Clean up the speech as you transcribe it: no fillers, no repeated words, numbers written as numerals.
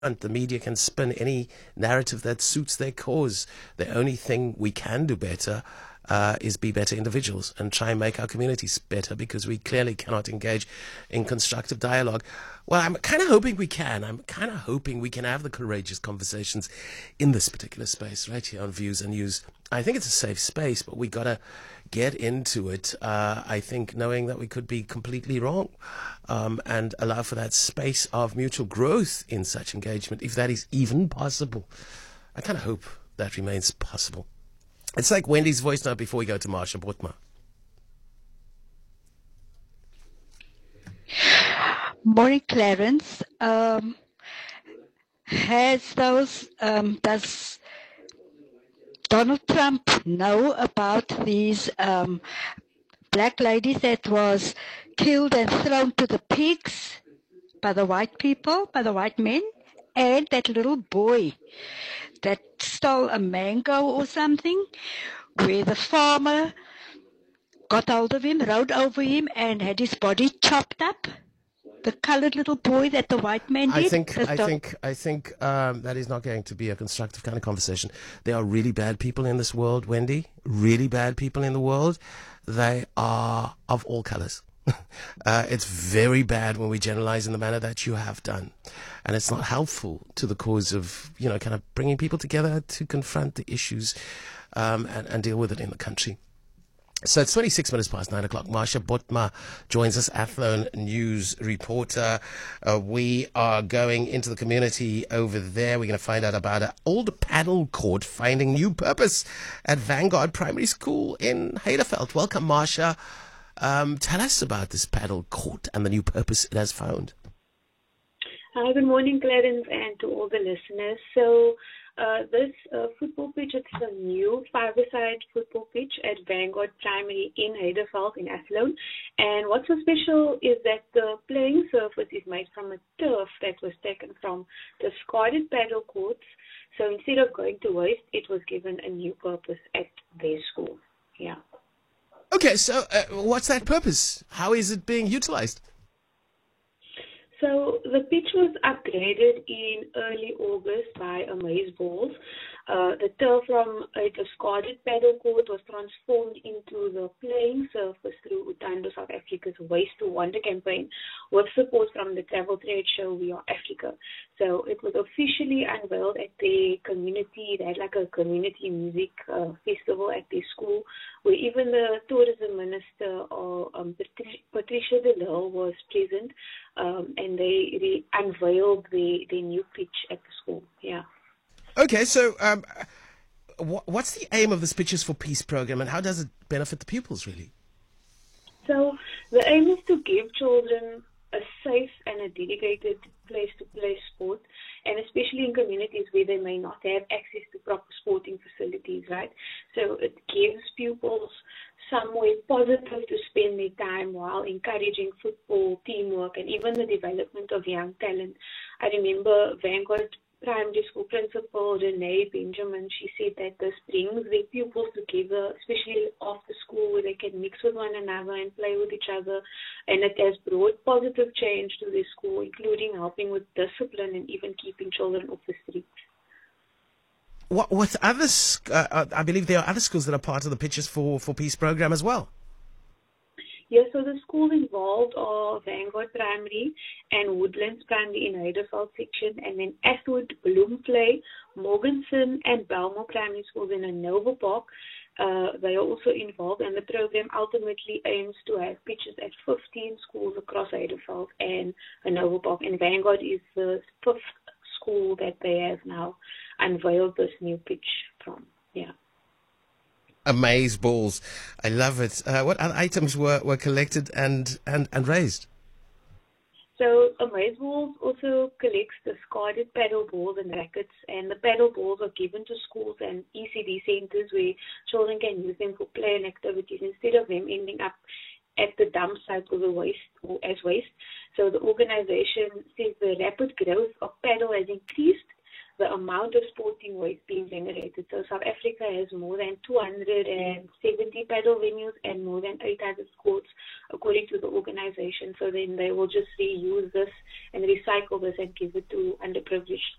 The media can spin any narrative that suits their cause. The only thing we can do better is be better individuals and try and make our communities better, because we clearly cannot engage in constructive dialogue. Well, I'm kind of hoping we can. I'm kind of hoping we can have the courageous conversations in this particular space right here on Views and News. I think it's a safe space, but we got to get into it, I think, knowing that we could be completely wrong, and allow for that space of mutual growth in such engagement, if that is even possible. I kind of hope that remains possible. It's like Wendy's voice note before we go to Marsha Botma. Morning, Clarence. Does Donald Trump know about these black ladies that was killed and thrown to the pigs by the white people, by the white men, and that little boy that stole a mango or something, where the farmer got hold of him, rode over him, and had his body chopped up? The colored little boy that the white man did? I think that is not going to be a constructive kind of conversation. There are really bad people in this world, Wendy. Really bad people in the world. They are of all colors. It's very bad when we generalize in the manner that you have done. And it's not helpful to the cause of, kind of bringing people together to confront the issues and deal with it in the country. So it's 26 minutes past 9 o'clock. Marsha Botma joins us, Athlone News reporter. We are going into the community over there. We're going to find out about an old paddle court finding new purpose at Vanguard Primary School in Heidelberg. Welcome, Marsha. Tell us about this paddle court and the new purpose it has found. Hi, good morning, Clarence, and to all the listeners. So this football pitch, it's a new five-a-side football pitch at Vanguard Primary in Heidelberg in Athlone. And what's so special is that the playing surface is made from a turf that was taken from discarded paddle courts. So instead of going to waste, it was given a new purpose at their school. Yeah. Okay, so what's that purpose? How is it being utilized? So the pitch was upgraded in early August by Amazeballs. The turf from a discarded paddle court was transformed into the playing surface through Utando South Africa's Waste to Wonder campaign, with support from the travel trade show We Are Africa. So it was officially unveiled at the community. They had like a community music festival at their school, where even the tourism minister, Patricia de Lille, was present, and they unveiled the new pitch at the school. Yeah. Okay, so what's the aim of this Pitches for Peace program, and how does it benefit the pupils, really? So the aim is to give children a safe and a dedicated place to play sport, and especially in communities where they may not have access to proper sporting facilities, right? So it gives pupils somewhere positive to spend their time while encouraging football, teamwork, and even the development of young talent. I remember Vanguard Primary School Principal Renee Benjamin, she said that this brings their pupils together, especially after school, where they can mix with one another and play with each other. And it has brought positive change to the school, including helping with discipline and even keeping children off the streets. What others? I believe there are other schools that are part of the Pitches for Peace program as well. Yeah, so the schools involved are Vanguard Primary and Woodlands Primary in Heidelberg section, and then Ashwood, Bloemfontein, Morganson, and Belmore Primary Schools in Hanover Park. They are also involved, and the program ultimately aims to have pitches at 15 schools across Heidelberg and Hanover Park. And Vanguard is the 5th school that they have now unveiled this new pitch from. Yeah. Amazeballs. I love it. What other items were collected and raised? So Amazeballs also collects discarded paddle balls and rackets, and the paddle balls are given to schools and ECD centers where children can use them for play and activities instead of them ending up at the dump site or the waste or as waste. So the organization says the rapid growth of paddle has increased the amount of sporting waste being generated. So South Africa has more than 270 paddle venues and more than 800 courts, according to the organization. So then they will just reuse this and recycle this and give it to underprivileged